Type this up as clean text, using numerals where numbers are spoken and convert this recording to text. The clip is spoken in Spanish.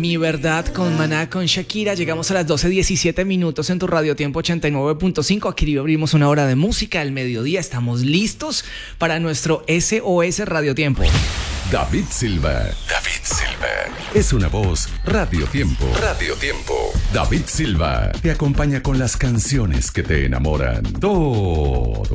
Mi Verdad con Maná, con Shakira. Llegamos a las 12:17 en tu Radio Tiempo 89.5. Aquí abrimos una hora de música al mediodía. Estamos listos para nuestro SOS Radio Tiempo. David Silva. David Silva. Es una voz Radio Tiempo. Radio Tiempo. David Silva te acompaña con las canciones que te enamoran. Todo